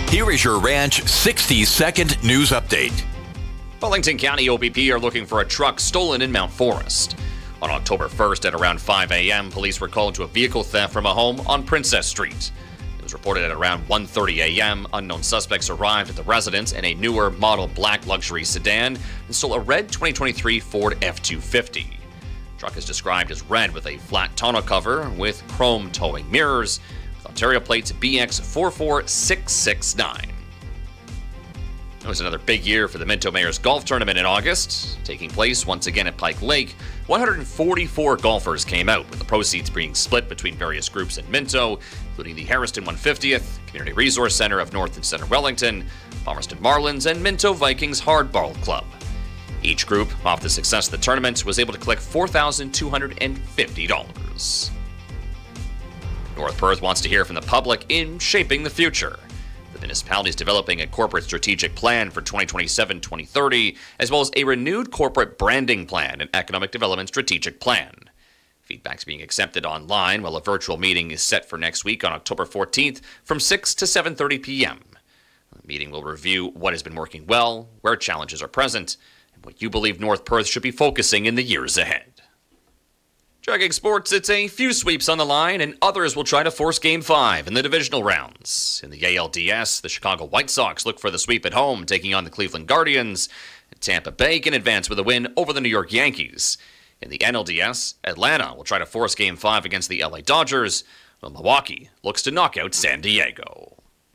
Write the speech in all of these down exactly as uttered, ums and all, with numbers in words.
Here is your Ranch sixty second news update. Wellington County O P P are looking for a truck stolen in Mount Forest. On October first at around five a.m., police were called to a vehicle theft from a home on Princess Street. It was reported at around one thirty a.m. Unknown suspects arrived at the residence in a newer model black luxury sedan and stole a red twenty twenty-three Ford F two fifty. The truck is described as red with a flat tonneau cover with chrome towing mirrors with Ontario plates B X four four six six nine. It was another big year for the Minto Mayor's Golf Tournament in August. Taking place once again at Pike Lake, one hundred forty-four golfers came out, with the proceeds being split between various groups in Minto, including the Harriston one hundred fiftieth, Community Resource Center of North and Center Wellington, Palmerston Marlins, and Minto Vikings Hardball Club. Each group, off the success of the tournament, was able to collect four thousand two hundred fifty dollars. North Perth wants to hear from the public in shaping the future. The municipality is developing a corporate strategic plan for twenty twenty-seven to twenty thirty, as well as a renewed corporate branding plan and economic development strategic plan. Feedback's being accepted online, while a virtual meeting is set for next week on October fourteenth from six to seven thirty p.m. The meeting will review what has been working well, where challenges are present, and what you believe North Perth should be focusing in the years ahead. Checking sports, it's a few sweeps on the line, and others will try to force Game five in the divisional rounds. In the A L D S, the Chicago White Sox look for the sweep at home, taking on the Cleveland Guardians. Tampa Bay can advance with a win over the New York Yankees. In the N L D S, Atlanta will try to force Game five against the L A Dodgers, while Milwaukee looks to knock out San Diego.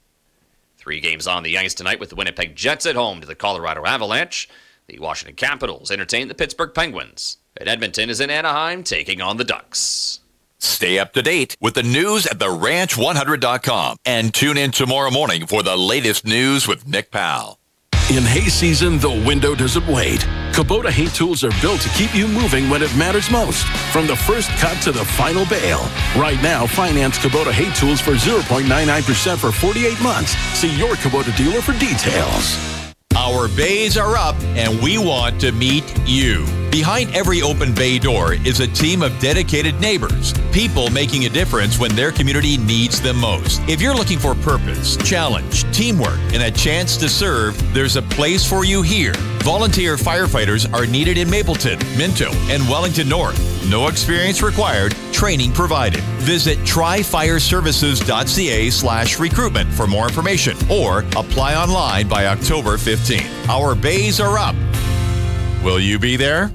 Three games on the ice tonight with the Winnipeg Jets at home to the Colorado Avalanche. The Washington Capitals entertain the Pittsburgh Penguins. And Edmonton is in Anaheim taking on the Ducks. Stay up to date with the news at the ranch one hundred dot com and tune in tomorrow morning for the latest news with Nick Powell. In hay season, the window doesn't wait. Kubota hay tools are built to keep you moving when it matters most. From the first cut to the final bale. Right now, finance Kubota hay tools for zero point nine nine percent for forty-eight months. See your Kubota dealer for details. Our bays are up, and we want to meet you. Behind every open bay door is a team of dedicated neighbors, people making a difference when their community needs them most. If you're looking for purpose, challenge, teamwork, and a chance to serve, there's a place for you here. Volunteer firefighters are needed in Mapleton, Minto, and Wellington North. No experience required, training provided. Visit tryfireservices.ca slash recruitment for more information or apply online by October fifteenth. Our bays are up. Will you be there?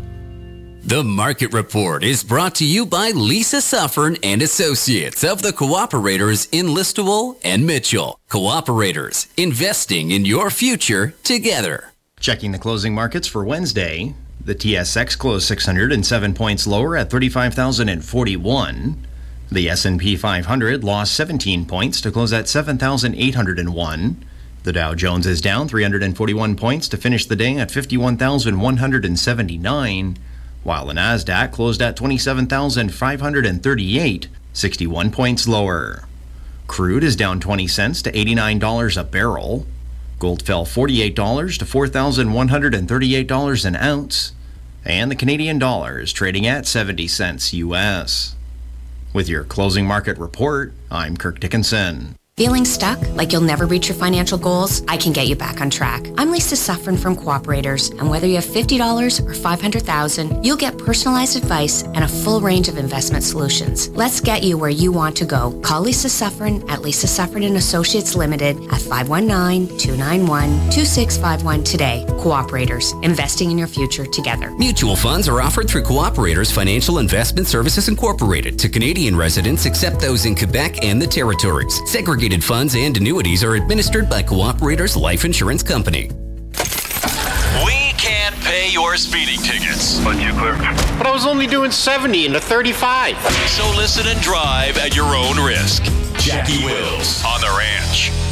The Market Report is brought to you by Lisa Suffern and Associates of the Cooperators in Listowel and Mitchell. Cooperators, investing in your future together. Checking the closing markets for Wednesday, the T S X closed six hundred seven points lower at thirty-five thousand forty-one. The S and P five hundred lost seventeen points to close at seven thousand eight hundred one. The Dow Jones is down three hundred forty-one points to finish the day at fifty-one thousand one hundred seventy-nine, while the Nasdaq closed at twenty-seven thousand five hundred thirty-eight, sixty-one points lower. Crude is down twenty cents to eighty-nine dollars a barrel. Gold fell forty-eight dollars to four thousand one hundred thirty-eight dollars an ounce, and the Canadian dollar is trading at seventy cents U S. With your closing market report, I'm Kirk Dickinson. Feeling stuck? Like you'll never reach your financial goals? I can get you back on track. I'm Lisa Suffern from Cooperators, and whether you have fifty dollars or five hundred thousand dollars, you'll get personalized advice and a full range of investment solutions. Let's get you where you want to go. Call Lisa Suffern at Lisa Suffern and Associates Limited at five one nine, two nine one, two six five one today. Cooperators, investing in your future together. Mutual funds are offered through Cooperators Financial Investment Services Incorporated to Canadian residents except those in Quebec and the territories. Segregated funds and annuities are administered by Cooperators Life Insurance Company. We can't pay your speeding tickets. But you clerk. But I was only doing seventy into thirty-five. So listen and drive at your own risk. Jackie Wills on The Ranch.